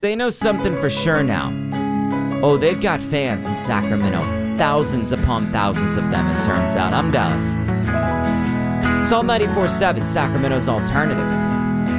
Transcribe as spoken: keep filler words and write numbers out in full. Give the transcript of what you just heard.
They know something for sure now. Oh, they've got fans in Sacramento. Thousands upon thousands of them, it turns out. I'm Dallas. It's all ninety-four seven, Sacramento's alternative.